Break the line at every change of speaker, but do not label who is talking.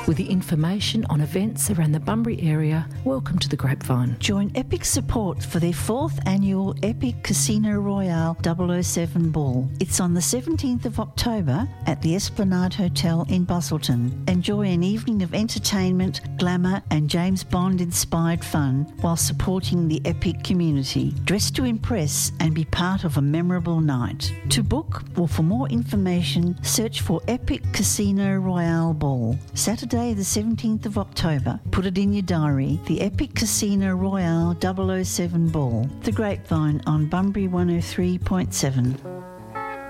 With the information on events around the Bunbury area, welcome to the Grapevine.
Join Epic Support for their 4th annual Epic Casino Royale 007 Ball. It's on the 17th of October at the Esplanade Hotel in Busselton. Enjoy an evening of entertainment, glamour and James Bond-inspired fun while supporting the Epic community. Dress to impress and be part of a memorable night. To book or for more information, search for Epic Casino Royale Ball. Saturday the 17th of October. Put it in your diary. The Epic Casino Royale 007 Ball. The Grapevine on Bunbury 103.7.